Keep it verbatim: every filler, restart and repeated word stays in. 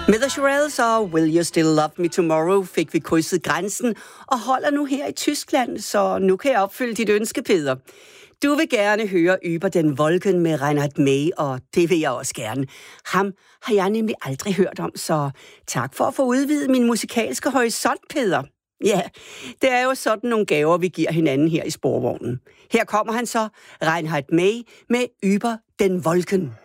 Med The Shirelles og Will You Still Love Me Tomorrow fik vi krydset grænsen og holder nu her i Tyskland, så nu kan jeg opfylde dit ønske, Peder. Du vil gerne høre Über den Wolken med Reinhard May, og det vil jeg også gerne. Ham har jeg nemlig aldrig hørt om, så tak for at få udvidet min musikalske horisont, Peder. Ja, det er jo sådan nogle gaver, vi giver hinanden her i sporvognen. Her kommer han så, Reinhard May med Über den Wolken.